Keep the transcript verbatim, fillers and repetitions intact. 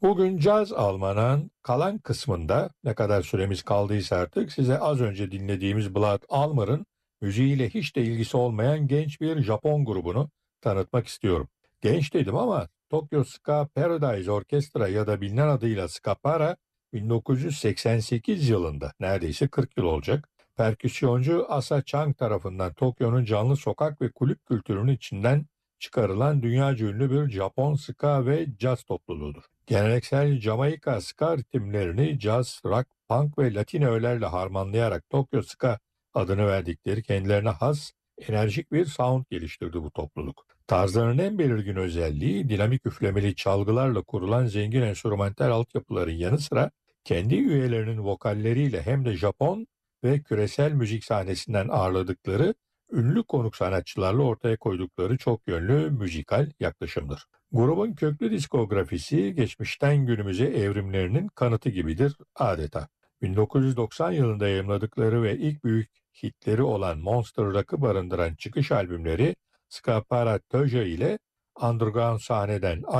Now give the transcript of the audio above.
Bugün Caz Alman'ın kalan kısmında ne kadar süremiz kaldıysa artık size az önce dinlediğimiz Blood Almer'ın müziğiyle hiç de ilgisi olmayan genç bir Japon grubunu tanıtmak istiyorum. Genç dedim ama Tokyo Ska Paradise Orkestra ya da bilinen adıyla Skapara bin dokuz yüz seksen sekiz yılında neredeyse kırk yıl olacak. Perküsyoncu Asa Chang tarafından Tokyo'nun canlı sokak ve kulüp kültürünün içinden çıkarılan dünyaca ünlü bir Japon ska ve caz topluluğudur. Geleneksel Jamaika ska ritimlerini caz, rock, punk ve Latin öğelerle harmanlayarak Tokyo Ska adını verdikleri kendilerine has enerjik bir sound geliştirdi bu topluluk. Tarzlarının en belirgin özelliği dinamik üflemeli çalgılarla kurulan zengin enstrümantal altyapıların yanı sıra kendi üyelerinin vokalleriyle hem de Japon ve küresel müzik sahnesinden ağırladıkları ünlü konuk sanatçılarla ortaya koydukları çok yönlü müzikal yaklaşımdır. Grubun köklü diskografisi geçmişten günümüze evrimlerinin kanıtı gibidir adeta. bin dokuz yüz doksan yılında yayımladıkları ve ilk büyük hitleri olan Monster Rock'ı barındıran çıkış albümleri Ska Para Töja ile underground sahneden